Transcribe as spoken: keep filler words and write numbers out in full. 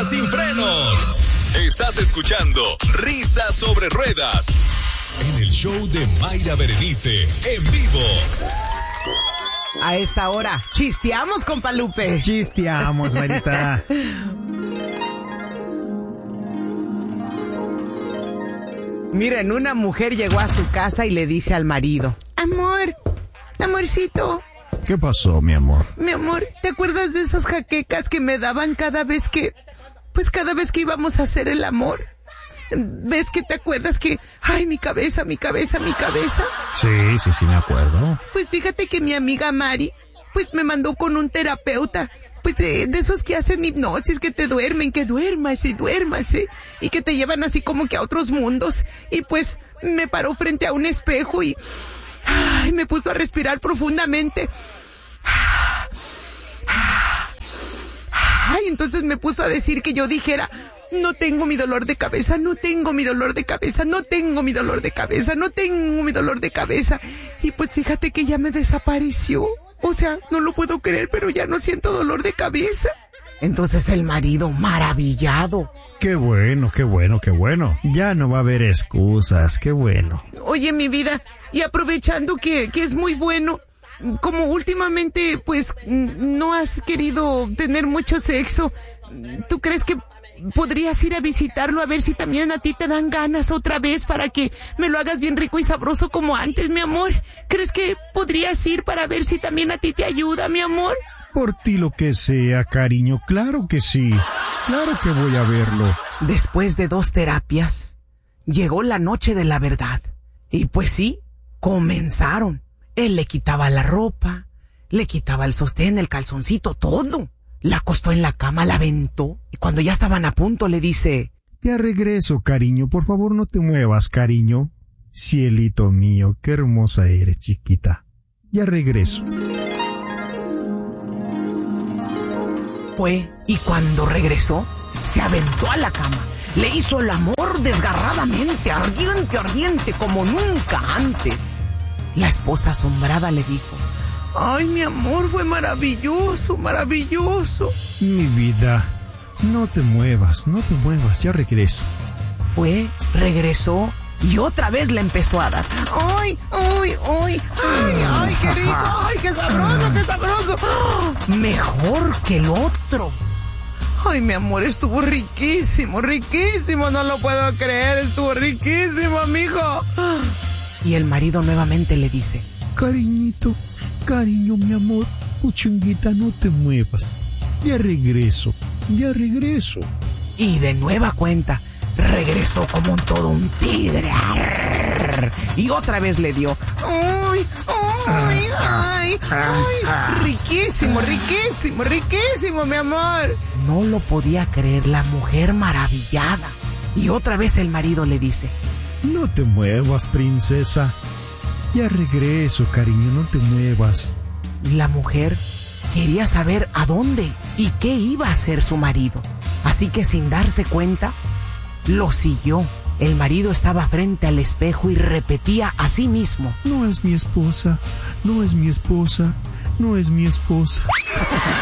sin frenos. Estás escuchando Risas sobre Ruedas en el show de Mayra Berenice en vivo. A esta hora, chisteamos, compa Lupe. Chisteamos, Marita. Miren, una mujer llegó a su casa y le dice al marido: Amor, amorcito. ¿Qué pasó, mi amor? Mi amor, ¿te acuerdas de esas jaquecas que me daban cada vez que... Pues cada vez que íbamos a hacer el amor? ¿Ves que te acuerdas que... Ay, mi cabeza, mi cabeza, mi cabeza? Sí, sí, sí me acuerdo. Pues fíjate que mi amiga Mari, pues me mandó con un terapeuta. Pues de, de esos que hacen hipnosis, que te duermen, que duermas y duermas, ¿eh? Y que te llevan así como que a otros mundos. Y pues me paró frente a un espejo y... Ay, me puso a respirar profundamente. Ay, entonces me puso a decir que yo dijera: no tengo mi dolor de cabeza, no tengo mi dolor de cabeza, no tengo mi dolor de cabeza, no tengo mi dolor de cabeza. Y pues fíjate que ya me desapareció. O sea, no lo puedo creer, pero ya no siento dolor de cabeza. Entonces el marido, maravillado. Qué bueno, qué bueno, qué bueno. Ya no va a haber excusas, qué bueno. Oye, mi vida, y aprovechando que, que es muy bueno, como últimamente, pues, no has querido tener mucho sexo, ¿tú crees que podrías ir a visitarlo a ver si también a ti te dan ganas otra vez para que me lo hagas bien rico y sabroso como antes, mi amor? ¿Crees que podrías ir para ver si también a ti te ayuda, mi amor? Por ti lo que sea, cariño, claro que sí. Claro que voy a verlo. Después de dos terapias, llegó la noche de la verdad. Y pues sí, comenzaron. Él le quitaba la ropa, le quitaba el sostén, el calzoncito, todo. La acostó en la cama, la aventó, y cuando ya estaban a punto le dice: Ya regreso, cariño, por favor no te muevas, cariño. Cielito mío, qué hermosa eres, chiquita. Ya regreso. Fue, y cuando regresó, se aventó a la cama, le hizo el amor desgarradamente, ardiente, ardiente, como nunca antes. La esposa asombrada le dijo: Ay, mi amor, fue maravilloso, maravilloso. Mi vida, no te muevas, no te muevas, ya regreso. Fue, regresó y otra vez le empezó a dar. ¡Ay, ay, ay! ¡Ay, ay, qué rico! ¡Ay, qué sabroso, qué sabroso! ¡Oh! Mejor que el otro. Ay, mi amor, estuvo riquísimo, riquísimo, no lo puedo creer, estuvo riquísimo, mijo. Y el marido nuevamente le dice: Cariñito, cariño, mi amor, puchunguita, no te muevas. Ya regreso, ya regreso. Y de nueva cuenta, regresó como un todo un tigre. Y otra vez le dio. ¡Ay, ay, ay, ay! Riquísimo, riquísimo, riquísimo, mi amor. No lo podía creer la mujer maravillada. Y otra vez el marido le dice: No te muevas, princesa. Ya regreso, cariño, no te muevas. La mujer quería saber a dónde y qué iba a hacer su marido. Así que sin darse cuenta, lo siguió. El marido estaba frente al espejo y repetía a sí mismo: No es mi esposa, no es mi esposa, no es mi esposa.